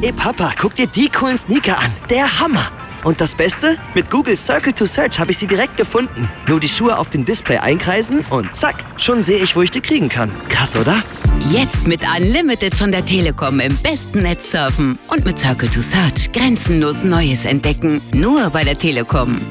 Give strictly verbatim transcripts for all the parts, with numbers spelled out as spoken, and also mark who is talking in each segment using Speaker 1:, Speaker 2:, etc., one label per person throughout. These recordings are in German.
Speaker 1: Ey Papa, guck dir die coolen Sneaker an. Der Hammer. Und das Beste? Mit Google Circle to Search habe ich sie direkt gefunden. Nur die Schuhe auf dem Display einkreisen und zack, schon sehe ich, wo ich die kriegen kann. Krass, oder?
Speaker 2: Jetzt mit Unlimited von der Telekom im besten Netz surfen. Und mit Circle to Search grenzenlos Neues entdecken. Nur bei der Telekom.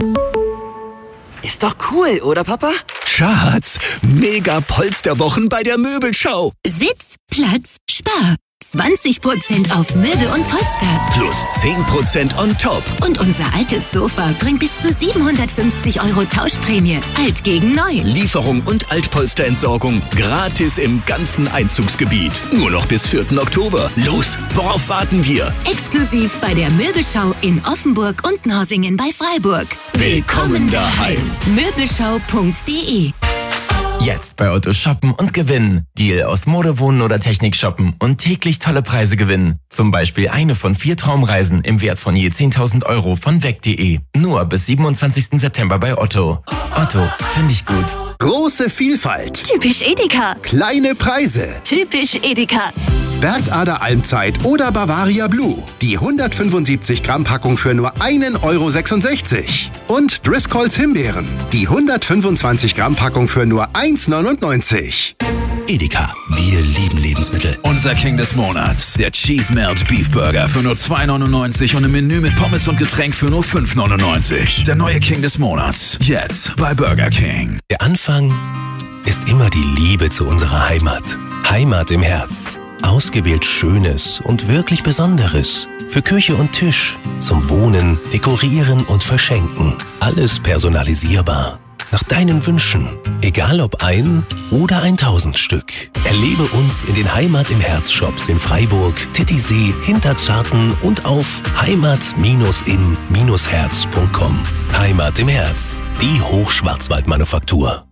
Speaker 1: Ist doch cool, oder Papa?
Speaker 3: Schatz, mega Polsterwochen bei der Möbelschau.
Speaker 2: Sitz, Platz, Spar. zwanzig Prozent auf Möbel und Polster.
Speaker 3: Plus zehn Prozent on top.
Speaker 2: Und unser altes Sofa bringt bis zu siebenhundertfünfzig Euro Tauschprämie. Alt gegen neu.
Speaker 3: Lieferung und Altpolsterentsorgung gratis im ganzen Einzugsgebiet. Nur noch bis vierten Oktober. Los, worauf warten wir?
Speaker 2: Exklusiv bei der Möbelschau in Offenburg und Norsingen bei Freiburg.
Speaker 3: Willkommen daheim.
Speaker 2: Möbelschau punkt de.
Speaker 4: Jetzt bei Otto shoppen und gewinnen. Deal aus Mode, Wohnen oder Technik shoppen und täglich tolle Preise gewinnen. Zum Beispiel eine von vier Traumreisen im Wert von je zehntausend Euro von weg punkt de. Nur bis siebenundzwanzigsten September bei Otto. Otto, finde ich gut.
Speaker 3: Große Vielfalt.
Speaker 5: Typisch Edeka.
Speaker 3: Kleine Preise.
Speaker 5: Typisch Edeka.
Speaker 3: Bergader Almzeit oder Bavaria Blue. Die hundertfünfundsiebzig Gramm Packung für nur einen Euro sechsundsechzig. Und Driscolls Himbeeren. Die hundertfünfundzwanzig Gramm Packung für nur eins neunundneunzig.
Speaker 6: Edeka, wir lieben Lebensmittel. Unser King des Monats, der Cheese Melt Beef Burger für nur zwei neunundneunzig und ein Menü mit Pommes und Getränk für nur fünf neunundneunzig. Der neue King des Monats, jetzt bei Burger King.
Speaker 7: Der Anfang ist immer die Liebe zu unserer Heimat. Heimat im Herz. Ausgewählt Schönes und wirklich Besonderes. Für Küche und Tisch, zum Wohnen, Dekorieren und Verschenken. Alles personalisierbar. Nach deinen Wünschen. Egal ob ein oder ein tausend Stück. Erlebe uns in den Heimat im Herz Shops in Freiburg, Titisee, Hinterzarten und auf heimat im herz punkt com. Heimat im Herz. Die Hochschwarzwaldmanufaktur.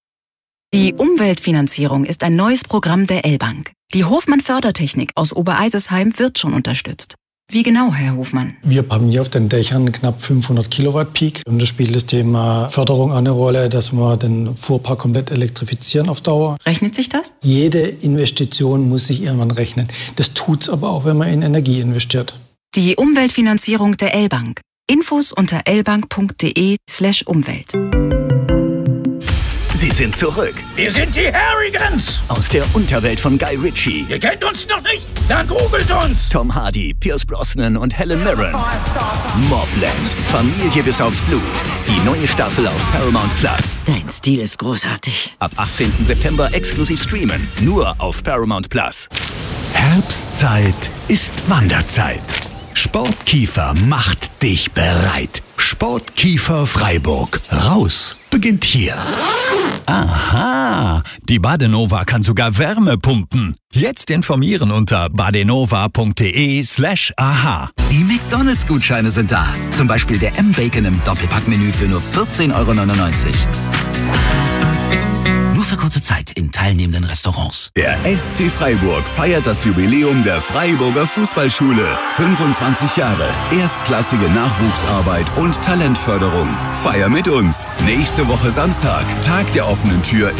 Speaker 8: Die Umweltfinanzierung ist ein neues Programm der L-Bank. Die Hofmann Fördertechnik aus Obereisesheim wird schon unterstützt. Wie genau, Herr Hofmann?
Speaker 9: Wir haben hier auf den Dächern knapp fünfhundert Kilowatt Peak. Und da spielt das Thema Förderung eine Rolle, dass wir den Fuhrpark komplett elektrifizieren auf Dauer.
Speaker 8: Rechnet sich das?
Speaker 9: Jede Investition muss sich irgendwann rechnen. Das tut's aber auch, wenn man in Energie investiert.
Speaker 8: Die Umweltfinanzierung der L-Bank. Infos unter lbank punkt de slash Umwelt.
Speaker 3: Sie sind zurück.
Speaker 10: Wir sind die Harrigans.
Speaker 3: Aus der Unterwelt von Guy Ritchie.
Speaker 10: Ihr kennt uns noch nicht? Dann googelt uns.
Speaker 3: Tom Hardy, Pierce Brosnan und Helen Mirren. Mobland. Familie bis aufs Blut. Die neue Staffel auf Paramount Plus.
Speaker 2: Dein Stil ist großartig.
Speaker 3: Ab achtzehnten September exklusiv streamen. Nur auf Paramount Plus.
Speaker 11: Herbstzeit ist Wanderzeit. Sportkiefer macht dich bereit. Sportkiefer Freiburg. Raus beginnt hier. Aha, die Badenova kann sogar Wärme pumpen. Jetzt informieren unter badenova punkt de slash aha.
Speaker 12: Die McDonalds-Gutscheine sind da. Zum Beispiel der M-Bacon im Doppelpackmenü für nur vierzehn Euro neunundneunzig. Nur für kurze Zeit in teilnehmenden Restaurants.
Speaker 11: Der S C Freiburg feiert das Jubiläum der Freiburger Fußballschule. fünfundzwanzig Jahre, erstklassige Nachwuchsarbeit und Talentförderung. Feier mit uns. Nächste Woche Samstag, Tag der offenen Tür